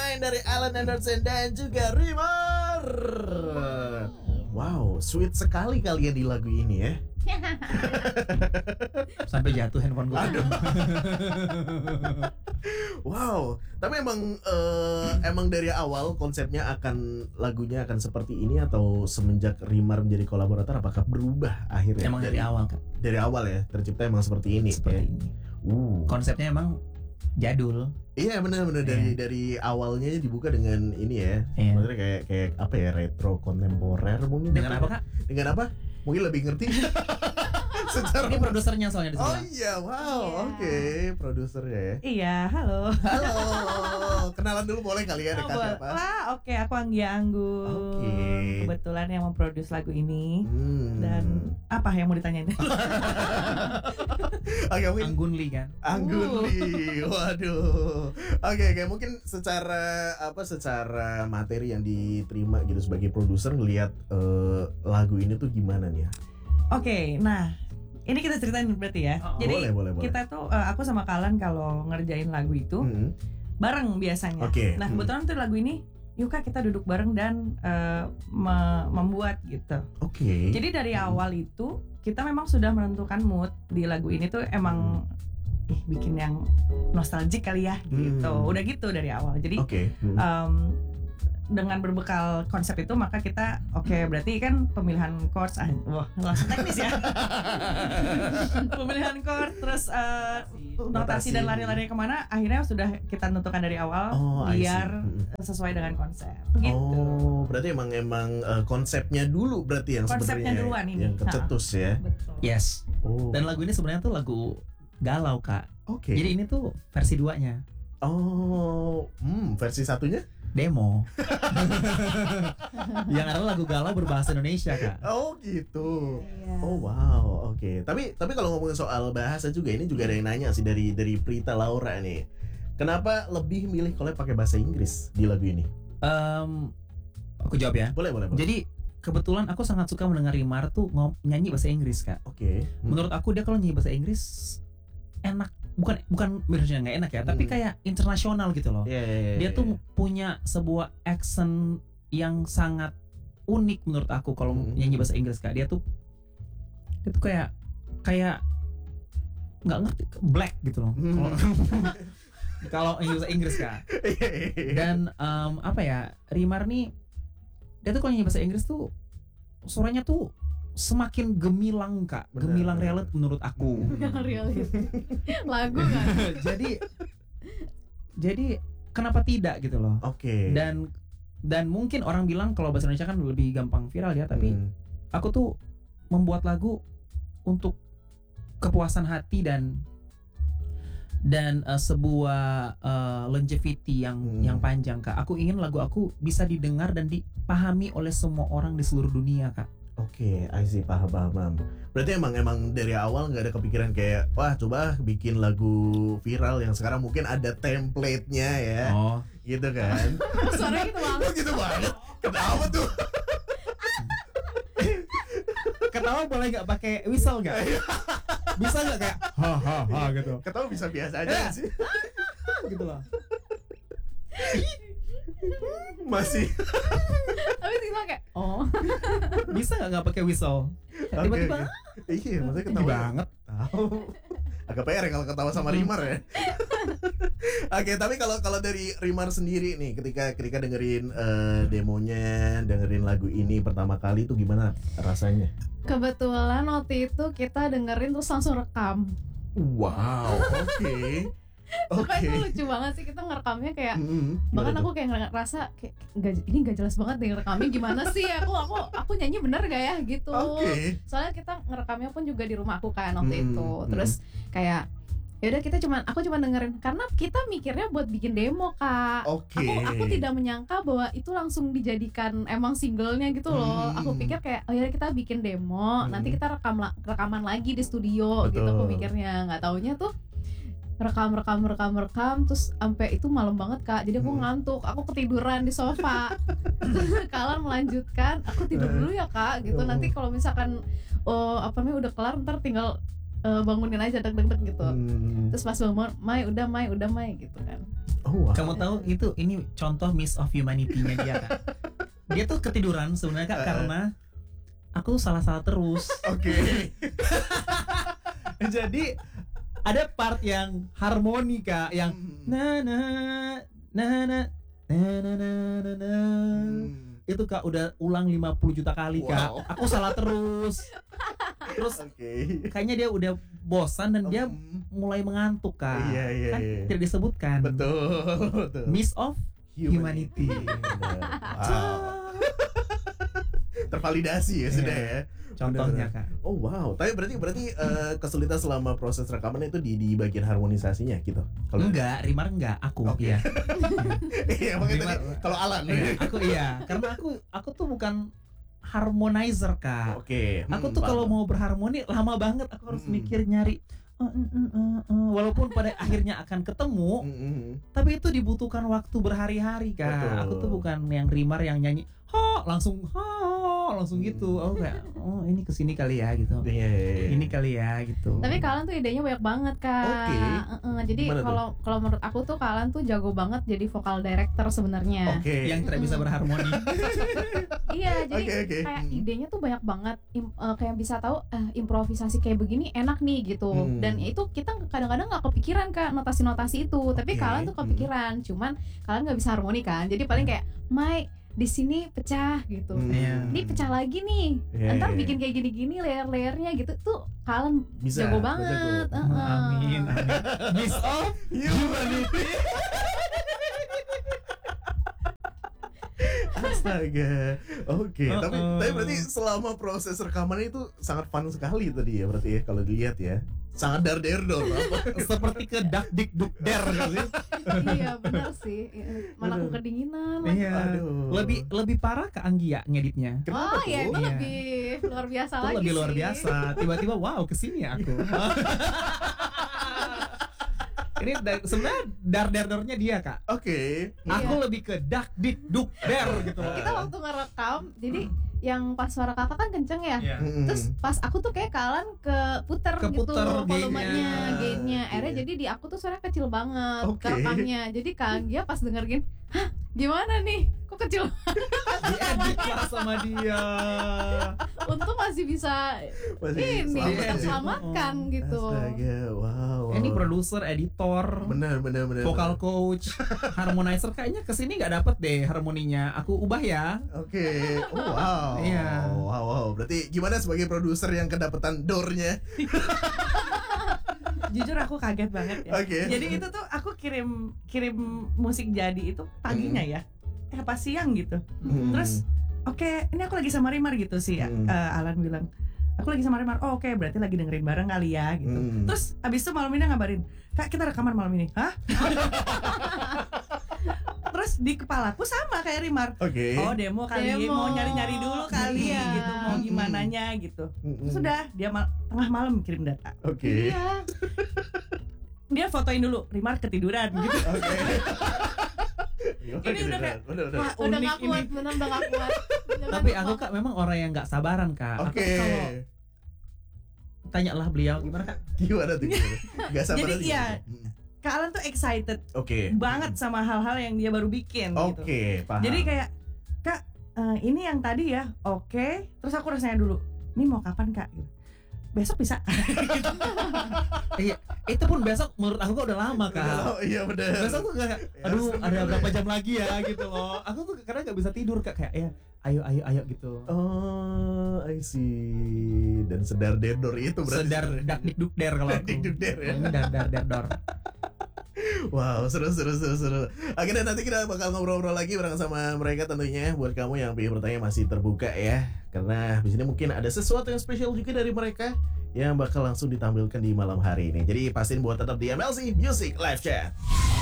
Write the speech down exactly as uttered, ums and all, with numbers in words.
Nine dari Alan Anderson dan juga Rimar. Wow, sweet sekali kalian di lagu ini ya. Sampai jatuh handphone gue. Aduh. Wow, tapi emang uh, emang dari awal konsepnya akan lagunya akan seperti ini atau semenjak Rimar menjadi kolaborator apakah berubah akhirnya? Emang dari, dari awal kan? Dari awal ya, tercipta emang seperti ini. Seperti ya? ini. Uh. Konsepnya emang jadul. Iya benar-benar dari yeah. dari awalnya dibuka dengan ini ya, yeah. maksudnya kayak kayak apa ya, retro kontemporer mungkin. Dengan apa kak? Dengan apa? Mungkin lebih ngerti. Secara ini produsernya soalnya di Oh sebelah. iya, wow, yeah. oke, okay. Produsernya ya. Iya, halo. Halo, kenalan dulu boleh kali ya dekat siapa? Wah, oke, okay, aku Anggia Anggun. Oke. Okay. Kebetulan yang memproduce lagu ini. Hmm. Dan apa yang mau ditanyain? Oke, mungkin Anggun Lee kan? Anggun Lee, waduh. Oke, okay, mungkin secara apa, secara materi yang diterima gitu sebagai produser ngelihat uh, lagu ini tuh gimana nih ya? Oke, okay, nah ini kita ceritain berarti ya. Oh, Jadi boleh, boleh, boleh. kita tuh uh, aku sama Kalan kalau ngerjain lagu itu hmm. bareng biasanya. Okay. Nah kebetulan hmm. tuh lagu ini, yuk kak kita duduk bareng dan uh, me- membuat gitu. Oke. Okay. Jadi dari hmm. awal itu kita memang sudah menentukan mood di lagu ini tuh emang hmm. ih, bikin yang nostalgic kali ya gitu. Hmm. Udah gitu dari awal. Jadi okay. hmm. um, dengan berbekal konsep itu maka kita oke okay, berarti kan pemilihan chords ah wah langsung teknis ya. Pemilihan chord terus uh, notasi dan lari-lari kemana akhirnya sudah kita tentukan dari awal oh, biar sesuai dengan konsep gitu. Oh berarti emang emang uh, konsepnya dulu berarti yang konsepnya sebenarnya duluan ini yang kecetus ha. Ya. Betul. Yes. Oh. Dan lagu ini sebenarnya tuh lagu galau kak. Oke. Okay. Jadi ini tuh versi duanya. Oh, hmm, versi satunya? Demo. Yang adalah lagu galau berbahasa Indonesia kak. Oh gitu. Yeah. Oh wow, oke. Okay. Tapi tapi kalau ngomongin soal bahasa juga ini juga ada yang nanya sih dari dari Prita Laura nih. Kenapa lebih milih kalau pakai bahasa Inggris di lagu ini? Um, aku jawab ya. Boleh boleh. boleh. Jadi kebetulan aku sangat suka mendengar Rimar tuh ngom- nyanyi bahasa Inggris kak. Oke. Okay. Hmm. Menurut aku dia kalau nyanyi bahasa Inggris enak. Bukan bukan benernya nggak enak ya, hmm. tapi kayak internasional gitu loh. Yeah, yeah, yeah, dia tuh yeah. punya sebuah accent yang sangat unik menurut aku kalau hmm. nyanyi bahasa Inggris kak. Dia tuh dia tuh kayak kayak nggak ngerti black gitu loh. Hmm. Kalau nyanyi bahasa Inggris kak. Dan um, apa ya, Rimar nih dia tuh kalau nyanyi bahasa Inggris tuh suaranya tuh semakin gemilang kak, bener, gemilang realit menurut aku. Gemilang realit, lagu kan. jadi, jadi kenapa tidak gitu loh? Oke. Okay. Dan dan mungkin orang bilang kalau bahasa Indonesia kan lebih gampang viral ya, tapi hmm. aku tuh membuat lagu untuk kepuasan hati dan dan uh, sebuah uh, longevity yang hmm. yang panjang kak. Aku ingin lagu aku bisa didengar dan dipahami oleh semua orang di seluruh dunia kak. Oke, okay, I see, paham, paham. Berarti emang emang dari awal nggak ada kepikiran kayak wah coba bikin lagu viral yang sekarang mungkin ada template-nya ya, oh. gitu kan? Suaranya gitu banget. Gitu banget. Kenapa tuh? Ketawa boleh nggak pakai whistle nggak? Bisa nggak kayak ha ha ha gitu? Ketawa bisa biasa aja sih. Gitu loh. Masih. Tapi tiba kayak oh. Bisa nggak nggak pakai whistle? Tiba-tiba. Okay, okay. Iya, maksudnya ketawa banget. Tahu. Agak P R ya kalau ketawa sama Rimar ya. Oke, okay, tapi kalau kalau dari Rimar sendiri nih, ketika ketika dengerin uh, demonya, dengerin lagu ini pertama kali itu gimana rasanya? Kebetulan waktu itu kita dengerin terus langsung rekam. Wow, oke. Okay. Sumpah okay. itu lucu banget sih, kita ngerekamnya kayak mm-hmm. bahkan aku kayak ngerasa kayak gak, ini gak jelas banget deh ngerekamnya gimana sih, aku aku aku nyanyi bener gak ya gitu. Okay. Soalnya kita ngerekamnya pun juga di rumah aku kan waktu mm-hmm. itu. Terus kayak yaudah kita cuman aku cuma dengerin karena kita mikirnya buat bikin demo kak. Okay. Aku aku tidak menyangka bahwa itu langsung dijadikan emang singlenya gitu loh. Hmm. Aku pikir kayak oh ya kita bikin demo, hmm. nanti kita rekam rekaman lagi di studio. Betul. Gitu aku mikirnya. Nggak taunya tuh rekam rekam rekam rekam terus sampai itu malam banget kak. Jadi aku hmm. ngantuk, aku ketiduran di sofa. Kalian melanjutkan, aku tidur dulu ya kak. Gitu nanti kalau misalkan oh apa namanya udah kelar ntar tinggal Uh, bangunin aja deg-deg gitu. Hmm. Terus pas bangun, Mai udah Mai udah Mai gitu kan. Oh, wow. Kamu tahu itu ini contoh miss of humanity-nya dia kan. Dia tuh ketiduran sebenarnya Kak Uh. karena aku salah-salah terus. Oke. Jadi ada part yang harmoni Kak yang Hmm. na na na na na na na na na. Hmm. Itu Kak udah ulang lima puluh juta kali Kak. Wow. Aku salah terus. Terus Oke. kayaknya dia udah bosan dan dia Hmm. mulai mengantuk Kak. Iya, iya, Kan iya. tidak disebutkan. Betul, betul. Miss of humanity. Benar. Wow. Tervalidasi ya sudah Iya. ya. Contohnya Benar. Kak. Oh wow, tapi berarti berarti eh, kesulitan selama proses rekaman itu di di bagian harmonisasinya gitu. Kalau Enggak, Rimar enggak, aku Oke. iya. Iya, makanya Rimar- tadi kalau Alan Iya, ya. aku iya, karena aku aku tuh bukan harmonizer Kak. Oke. Aku hmm, tuh kalau paham. mau berharmoni lama banget, aku harus Mm-mm. mikir nyari eh, eh, eh, eh, eh. walaupun pada akhirnya akan ketemu, Hmm, hmm, hmm. tapi itu dibutuhkan waktu berhari-hari Kak. Betul. Aku tuh bukan yang Rimar yang nyanyi ha langsung ha langsung gitu. Aku kayak oh ini kesini kali ya gitu. Iya, iya, iya. Ini kali ya gitu. Tapi kalian tuh idenya banyak banget kak. Oke. Heeh, jadi Gimana tuh? kalau kalau menurut aku tuh kalian tuh jago banget jadi vokal director sebenarnya. Oke. yang tidak bisa berharmoni. Iya, jadi Oke, oke. kayak Hmm. idenya tuh banyak banget. Im- eh, kayak bisa tahu eh, improvisasi kayak begini enak nih gitu. Hmm. Dan itu kita kadang-kadang nggak kepikiran kak notasi-notasi itu. Tapi Oke. kalian tuh kepikiran. Cuman kalian nggak bisa harmoni kan. Jadi paling kayak Mai di sini pecah gitu. Hmm. Iya. Ini pecah lagi nih. Iya, Ntar iya. bikin kayak gini-gini layer-layernya gitu tuh kalian Bisa, jago jago. banget. Hmm, Heeh. Amin, amin. Miss of Humanity. Astaga. Oke, Uh-uh. tapi tapi berarti selama proses rekaman itu sangat fun sekali tadi ya berarti ya kalau dilihat ya. Sangat dar der dor apa. seperti ke dak dik duk der gak sih? Iya benar sih. Iya. Mana aku Aduh. kedinginan. Iya. Aduh. Lebih lebih parah ke Anggia ngeditnya. Kenapa Oh iya itu tuh? Iya. lebih luar biasa Itu lagi lebih luar sih. biasa. Tiba-tiba wow kesini aku. Ini da- sebenarnya dar der dornya dia Kak. Oke. Iya. Aku lebih ke dak dik duk der gitu. Kita waktu ngerekam, jadi yang pas suara kakak kan kenceng ya. Iya. Mm-mm. Terus pas aku tuh kayak kalian keputer gitu Keputer volumenya, gainnya. gainnya. Akhirnya Iya. jadi di aku tuh suaranya kecil banget Oke. kerekamnya. Jadi Kak Anggia pas denger gini, hah gimana nih? Kok kecil? Diedit lah sama dia. Untung masih bisa Masih ini selamat ya. terselamatkan gitu. Astaga, wow. wow. Ini produser, editor, Benar, benar, benar. vocal coach, harmonizer kayaknya kesini nggak dapet deh harmoninya. Aku ubah ya. Oke. Oh, wow. Iya. Wow, wow. Berarti gimana sebagai produser yang kedapetan dornya? Jujur aku kaget banget ya. Oke. Jadi itu tuh aku kirim kirim musik jadi itu paginya ya. Eh apa siang gitu. Hmm. Terus oke, ini aku lagi sama Rimar gitu sih. Hmm. eh, Alan bilang, aku lagi sama Rimar. Oh, oke, berarti lagi dengerin bareng kali ya gitu. Hmm. Terus abis itu malam ini ngabarin, Kak kita rekaman malam ini. Hah? Terus di kepalaku sama kayak Rimar. Oke. Oh demo kali, Demo. mau nyari-nyari dulu kali Iya. gitu, mau gimananya gitu. Mm-mm. Sudah dia mal- tengah malam kirim data. Oke. Iya. Dia fotoin dulu, Rimar ketiduran gitu. Oke. Ini udah kayak, udah, udah. Wah Udah unik gak ini. kuat, bener udah gak kuat. Beneran Tapi gak aku kuat. Kak memang orang yang nggak sabaran Kak. Aku Oke. kalau tanyalah beliau gimana Kak? Gimana tuh? Gimana? Gak sabar Jadi aja iya. gitu. Mm. Kak Alan tuh excited Oke. banget sama hal-hal yang dia baru bikin gitu. Oke, paham. Jadi kayak, Kak eh, ini yang tadi ya, oke. Terus aku rasanya dulu, ini mau kapan Kak? Gitu. Besok bisa. Iya, itu pun besok menurut aku kok udah lama Kak. Oh, iya benar. Besok tuh kayak, Ya, aduh harus ada bener. berapa jam lagi ya gitu loh. Aku tuh kadang nggak bisa tidur Kak kayak ya, ayo ayo ayo gitu. Oh, I see. Dan sedar dedor itu berarti. Sedar dak dik duk der kalau Dak aku. dik duk der ya. Ini dar dar dar dor. Wow, seru seru seru seru. Akhirnya nanti kita bakal ngobrol-ngobrol lagi bareng sama mereka tentunya. Buat kamu yang ingin bertanya masih terbuka ya. Karena di sini mungkin ada sesuatu yang spesial juga dari mereka yang bakal langsung ditampilkan di malam hari ini. Jadi pastiin buat tetap di M L C Music Live Chat.